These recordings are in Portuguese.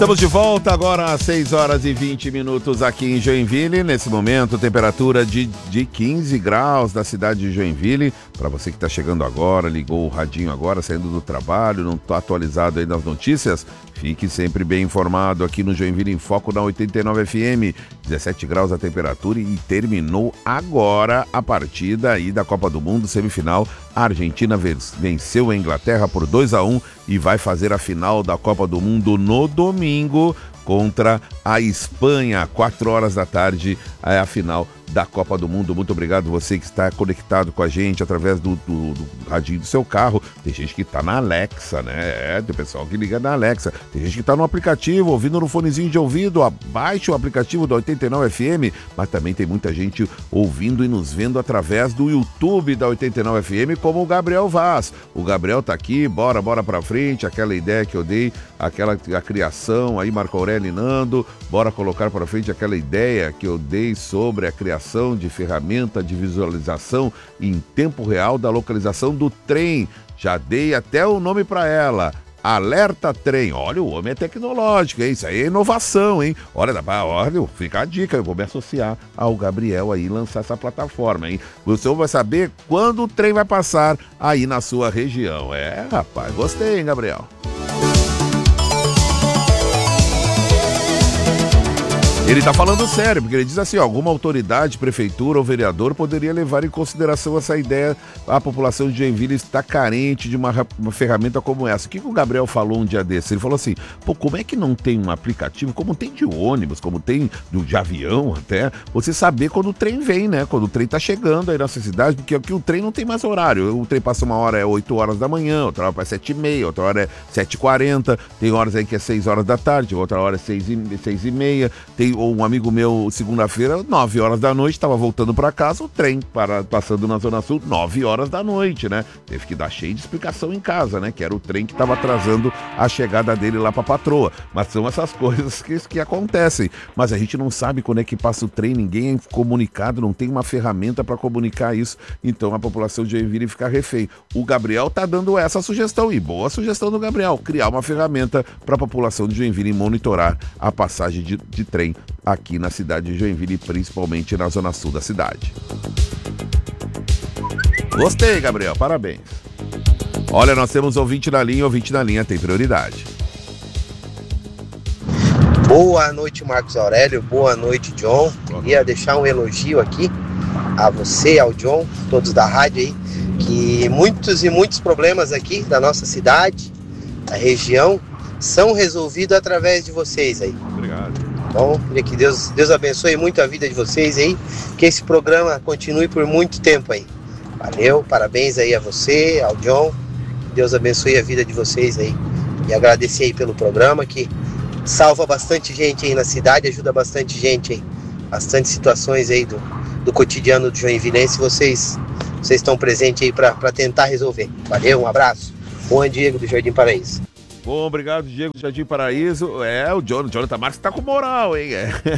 Estamos de volta agora às 6 horas e 20 minutos aqui em Joinville. Nesse momento, temperatura de 15 graus da cidade de Joinville. Para você que está chegando agora, ligou o radinho agora, saindo do trabalho, não está atualizado aí nas notícias, fique sempre bem informado aqui no Joinville em Foco na 89 FM. 17 graus a temperatura e terminou agora a partida aí da Copa do Mundo, semifinal. A Argentina venceu a Inglaterra por 2-1 e vai fazer a final da Copa do Mundo no domingo contra a Espanha, 4 horas da tarde, é a final da Copa do Mundo. Muito obrigado você que está conectado com a gente através do radinho do seu carro. Tem gente que está na Alexa, né? Tem pessoal que liga na Alexa. Tem gente que está no aplicativo, ouvindo no fonezinho de ouvido. Baixe o aplicativo da 89 FM, mas também tem muita gente ouvindo e nos vendo através do YouTube da 89 FM, como o Gabriel Vaz. O Gabriel tá aqui, bora pra frente, aquela ideia que eu dei, a criação aí, Marco Aurélio e Nando, bora colocar pra frente aquela ideia que eu dei sobre a criação de ferramenta de visualização em tempo real da localização do trem. Já dei até o nome para ela. Alerta Trem. Olha, o homem é tecnológico, hein? Isso aí é inovação, hein? Olha, fica a dica, eu vou me associar ao Gabriel aí, lançar essa plataforma, hein? Você vai saber quando o trem vai passar aí na sua região. É, rapaz, gostei, hein, Gabriel? Ele tá falando sério, porque ele diz assim, ó, alguma autoridade, prefeitura ou vereador poderia levar em consideração essa ideia. A população de Joinville está carente de uma ferramenta como essa. O que o Gabriel falou um dia desse? Ele falou assim, pô, como é que não tem um aplicativo, como tem de ônibus, como tem de avião até, você saber quando o trem vem, né? Quando o trem tá chegando aí nessa cidade, porque aqui o trem não tem mais horário. O trem passa uma hora é 8 horas da manhã, outra hora é 7h30, outra hora é 7h40, tem horas aí que é 6 horas da tarde, outra hora é 6h30, tem um amigo meu, segunda-feira, 9 horas da noite, estava voltando para casa, o trem passando na Zona Sul, 9 horas da noite, né? Teve que dar cheio de explicação em casa, né? Que era o trem que estava atrasando a chegada dele lá para patroa. Mas são essas coisas que acontecem. Mas a gente não sabe quando é que passa o trem, ninguém é comunicado, não tem uma ferramenta para comunicar isso. Então a população de Joinville fica refém. O Gabriel tá dando essa sugestão, e boa sugestão do Gabriel, criar uma ferramenta para a população de Joinville monitorar a passagem de trem aqui na cidade de Joinville, principalmente na zona sul da cidade. Gostei, Gabriel, parabéns. Olha, nós temos ouvinte na linha tem prioridade. Boa noite, Marcos Aurélio, boa noite, John. Queria deixar um elogio aqui a você, ao John, todos da rádio aí, que muitos e muitos problemas aqui da nossa cidade, da região, são resolvidos através de vocês aí. Obrigado. Então, queria que Deus abençoe muito a vida de vocês aí, que esse programa continue por muito tempo aí. Valeu, parabéns aí a você, ao John, Deus abençoe a vida de vocês aí. E agradecer aí pelo programa, que salva bastante gente aí na cidade, ajuda bastante gente aí, bastante situações aí do cotidiano do joinvilense, vocês estão presentes aí para tentar resolver. Valeu, um abraço. Bom, Diego do Jardim Paraíso. Bom, obrigado, Diego do Jardim Paraíso. O Jonathan Marques tá com moral, hein?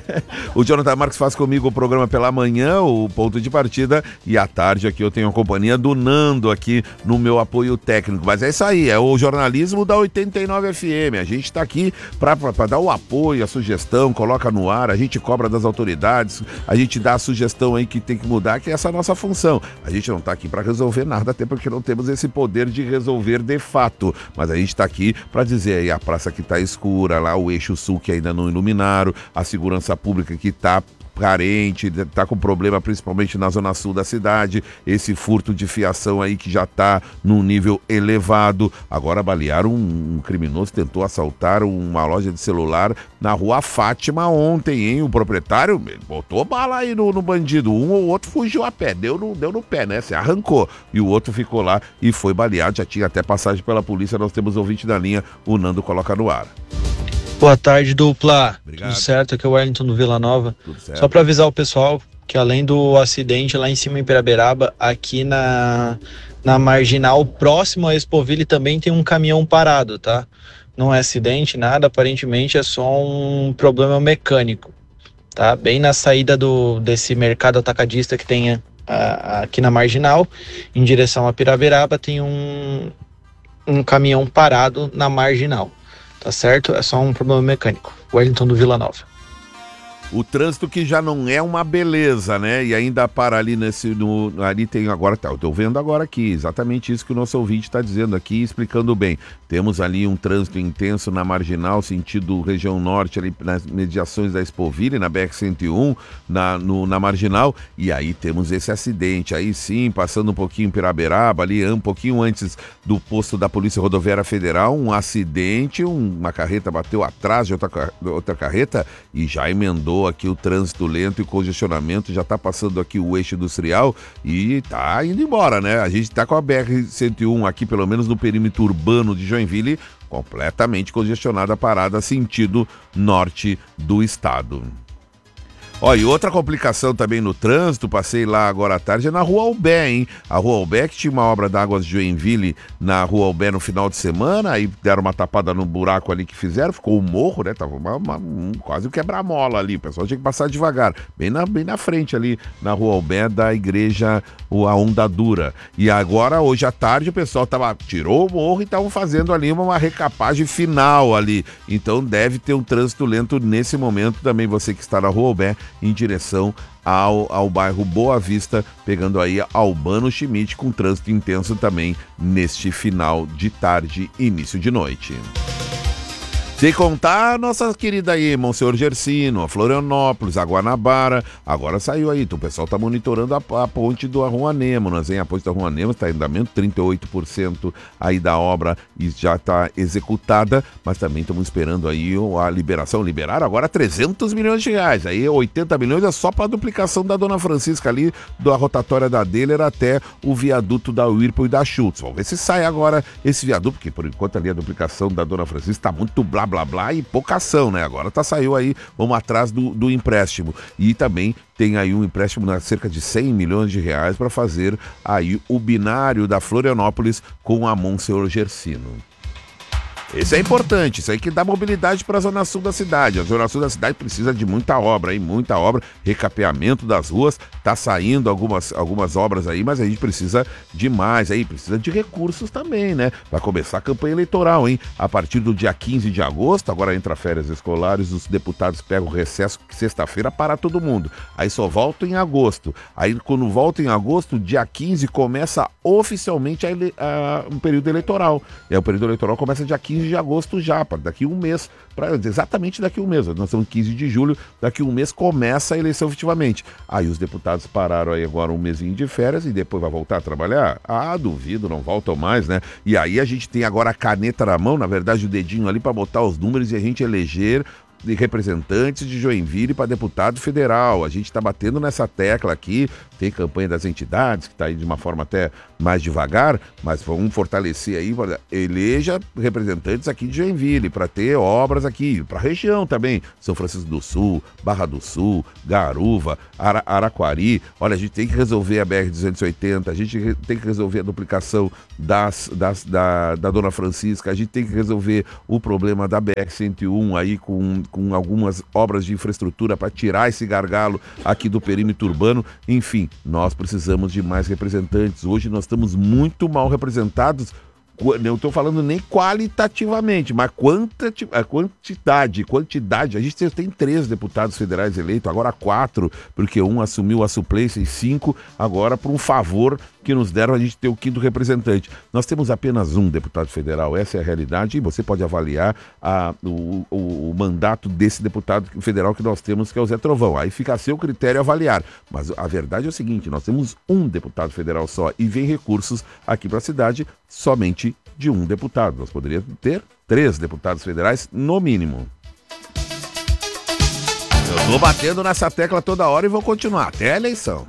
O Jonathan Marques faz comigo o programa pela manhã, o ponto de partida, e à tarde aqui eu tenho a companhia do Nando aqui no meu apoio técnico. Mas é isso aí, é o jornalismo da 89 FM. A gente tá aqui para dar o apoio, a sugestão, coloca no ar, a gente cobra das autoridades, a gente dá a sugestão aí que tem que mudar, que é essa a nossa função. A gente não tá aqui para resolver nada, até porque não temos esse poder de resolver de fato. Mas a gente tá aqui para dizer aí a praça que tá escura, lá o eixo sul que ainda não iluminaram, a segurança pública que tá carente, tá com problema principalmente na zona sul da cidade, esse furto de fiação aí que já tá num nível elevado. Agora balearam um criminoso, tentou assaltar uma loja de celular na rua Fátima ontem, hein? O proprietário botou bala aí no bandido, um ou outro fugiu a pé, deu no pé, né? Se arrancou, e o outro ficou lá e foi baleado, já tinha até passagem pela polícia. Nós temos ouvinte da linha, o Nando coloca no ar. Boa tarde, dupla. Obrigado. Tudo certo? Aqui é o Wellington do Vila Nova. Tudo certo. Só para avisar o pessoal que além do acidente lá em cima em Piraberaba, aqui na Marginal, próximo a Expoville, também tem um caminhão parado, tá? Não é acidente, nada, aparentemente é só um problema mecânico, tá? Bem na saída desse mercado atacadista que tem aqui na Marginal, em direção a Piraberaba, tem um caminhão parado na Marginal. tá certo? É só um problema mecânico. Wellington do Vila Nova. O trânsito que já não é uma beleza, né? E ainda para ali ali tem agora, eu tô vendo agora aqui, exatamente isso que o nosso ouvinte está dizendo aqui, explicando bem. Temos ali um trânsito intenso na Marginal, sentido região norte, ali nas mediações da Expoville, na BR-101, na Marginal, e aí temos esse acidente, aí sim, passando um pouquinho em Piraberaba, ali um pouquinho antes do posto da Polícia Rodoviária Federal, um acidente, uma carreta bateu atrás de outra carreta e já emendou aqui o trânsito lento e congestionamento, já está passando aqui o eixo industrial e está indo embora, né? A gente está com a BR-101 aqui, pelo menos no perímetro urbano de Joinville, completamente congestionada, parada, sentido norte do estado. Ó, e outra complicação também no trânsito, passei lá agora à tarde, é na Rua Albé, hein? A Rua Albé, que tinha uma obra d'águas de Joinville na Rua Albé no final de semana, aí deram uma tapada no buraco ali que fizeram, ficou um morro, né? Tava quase um quebra-mola ali, o pessoal tinha que passar devagar, bem na frente ali, na Rua Albé da igreja a Onda Dura. E agora, hoje à tarde, o pessoal tirou o morro e estavam fazendo ali uma recapagem final ali. Então deve ter um trânsito lento nesse momento também, você que está na Rua Albé, em direção ao bairro Boa Vista, pegando aí Albano Schmidt, com trânsito intenso também neste final de tarde, início de noite. Sem contar a nossa querida aí, Monsenhor Gersino, a Florianópolis, a Guanabara, agora saiu aí, então o pessoal está monitorando a ponte da Rua Nêmonas, hein? A ponte da Rua Nêmonas está em andamento, 38% aí da obra e já está executada, mas também estamos esperando aí a liberação, liberaram agora 300 milhões de reais, aí 80 milhões é só para a duplicação da Dona Francisca ali, da rotatória da Deller até o viaduto da Whirlpool e da Schultz. Vamos ver se sai agora esse viaduto, porque por enquanto ali a duplicação da Dona Francisca está muito blá blá e pouca ação, né? Agora saiu aí, vamos atrás do empréstimo. E também tem aí um empréstimo de cerca de 100 milhões de reais para fazer aí o binário da Florianópolis com a Monsenhor Gersino. Esse é importante, isso aí que dá mobilidade para a Zona Sul da cidade. A Zona Sul da cidade precisa de muita obra, hein? Muita obra, recapeamento das ruas, tá saindo algumas obras aí, mas a gente precisa de mais aí, precisa de recursos também, né? Para começar a campanha eleitoral, hein? A partir do dia 15 de agosto, agora entra férias escolares, os deputados pegam recesso, sexta-feira para todo mundo. Aí só voltam em agosto. Aí quando volta em agosto, dia 15 começa oficialmente um período eleitoral. E aí o período eleitoral começa dia 15 de agosto já, daqui um mês, exatamente daqui um mês, nós estamos 15 de julho, daqui um mês começa a eleição efetivamente. Aí os deputados pararam aí agora um mesinho de férias e depois vai voltar a trabalhar? Ah, duvido, não voltam mais, né? E aí a gente tem agora a caneta na mão, na verdade o dedinho ali para botar os números e a gente eleger de representantes de Joinville para deputado federal. A gente está batendo nessa tecla aqui, tem campanha das entidades, que está aí de uma forma até mais devagar, mas vamos fortalecer aí, eleja representantes aqui de Joinville, para ter obras aqui, para a região também, São Francisco do Sul, Barra do Sul, Garuva, Araquari. Olha, a gente tem que resolver a BR-280, a gente tem que resolver a duplicação da Dona Francisca, a gente tem que resolver o problema da BR-101 aí com algumas obras de infraestrutura para tirar esse gargalo aqui do perímetro urbano. Enfim, nós precisamos de mais representantes. Hoje nós estamos muito mal representados, não estou falando nem qualitativamente, mas quantidade. A gente tem 3 deputados federais eleitos, agora 4, porque um assumiu a suplência e 5 agora por um favor que nos deram a gente ter o 5º representante. Nós temos apenas um deputado federal, essa é a realidade, e você pode avaliar o mandato desse deputado federal que nós temos, que é o Zé Trovão. Aí fica a seu critério avaliar. Mas a verdade é o seguinte, nós temos um deputado federal só e vem recursos aqui para a cidade somente de um deputado. Nós poderíamos ter 3 deputados federais no mínimo. Eu tô batendo nessa tecla toda hora e vou continuar até a eleição.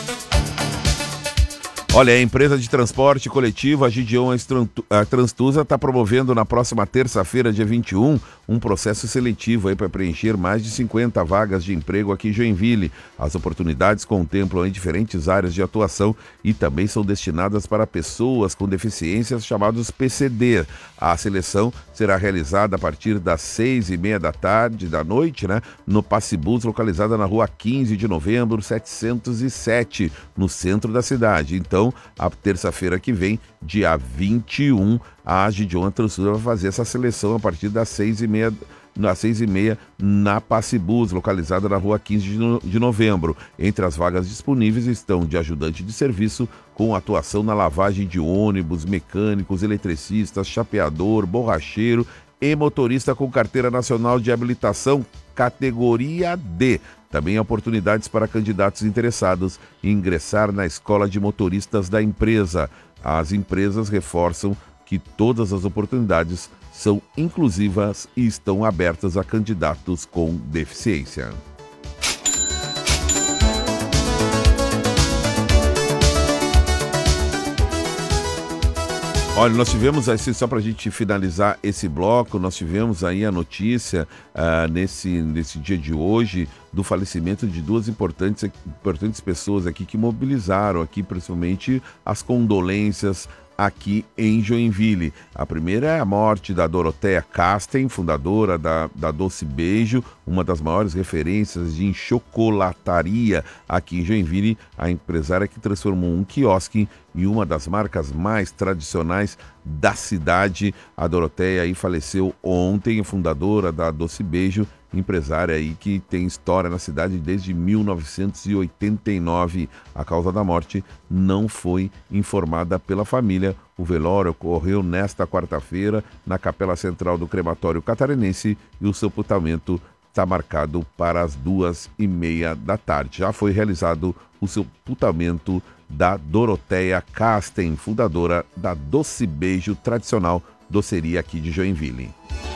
Olha, a empresa de transporte coletivo, a Gideon Transtusa, está promovendo na próxima terça-feira, dia 21, um processo seletivo aí para preencher mais de 50 vagas de emprego aqui em Joinville. As oportunidades contemplam aí diferentes áreas de atuação e também são destinadas para pessoas com deficiências, chamados PCD. A seleção será realizada a partir das 6h30 da noite, né, no Passibus, localizada na rua 15 de novembro, 707, no centro da cidade. Então, Então, a terça-feira que vem, dia 21, a Gideon Transul vai fazer essa seleção a partir das 6h30 na Passibus, localizada na rua 15 de novembro. Entre as vagas disponíveis estão de ajudante de serviço, com atuação na lavagem de ônibus, mecânicos, eletricistas, chapeador, borracheiro e motorista com carteira nacional de habilitação categoria D. Também há oportunidades para candidatos interessados em ingressar na escola de motoristas da empresa. As empresas reforçam que todas as oportunidades são inclusivas e estão abertas a candidatos com deficiência. Olha, nós tivemos, só para a gente finalizar esse bloco, nós tivemos aí a notícia nesse dia de hoje do falecimento de duas importantes pessoas aqui que mobilizaram aqui, principalmente as condolências aqui em Joinville. A primeira é a morte da Doroteia Casten, fundadora da Doce Beijo, uma das maiores referências de chocolataria aqui em Joinville, a empresária que transformou um quiosque em uma das marcas mais tradicionais da cidade. A Doroteia aí faleceu ontem, fundadora da Doce Beijo, empresária aí que tem história na cidade desde 1989. A causa da morte não foi informada pela família. O velório ocorreu nesta quarta-feira na Capela Central do Crematório Catarinense e o sepultamento está marcado para as 2h30 da tarde. Já foi realizado o sepultamento da Doroteia Casten, fundadora da Doce Beijo, tradicional doceria aqui de Joinville.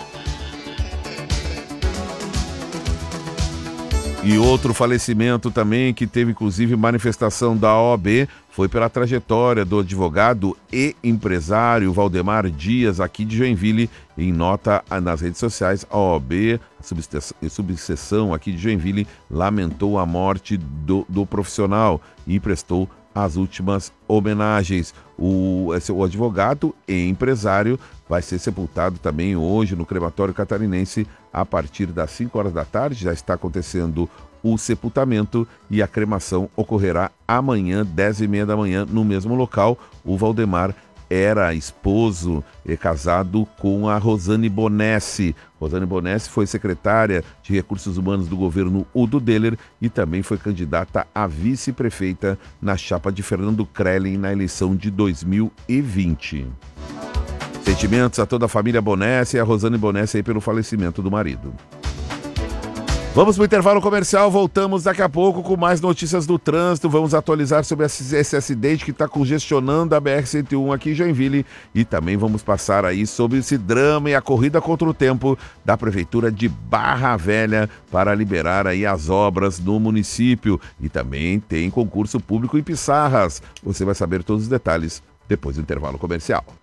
E outro falecimento também, que teve inclusive manifestação da OAB, foi pela trajetória do advogado e empresário Valdemar Dias, aqui de Joinville. Em nota nas redes sociais, a OAB, a subseção aqui de Joinville, lamentou a morte do profissional e prestou as últimas homenagens. O advogado e empresário vai ser sepultado também hoje no crematório catarinense a partir das 5 horas da tarde. Já está acontecendo o sepultamento e a cremação ocorrerá amanhã, 10h30 da manhã, no mesmo local. O Valdemar era esposo e casado com a Rosane Bonessi. Rosane Bonessi foi secretária de Recursos Humanos do governo Udo Deller e também foi candidata a vice-prefeita na chapa de Fernando Krellin na eleição de 2020. Sentimentos a toda a família Bonessi e a Rosane Bonessi aí pelo falecimento do marido. Vamos para o intervalo comercial, voltamos daqui a pouco com mais notícias do trânsito. Vamos atualizar sobre esse acidente que está congestionando a BR-101 aqui em Joinville e também vamos passar aí sobre esse drama e a corrida contra o tempo da Prefeitura de Barra Velha para liberar aí as obras no município. E também tem concurso público em Pissarras. Você vai saber todos os detalhes depois do intervalo comercial.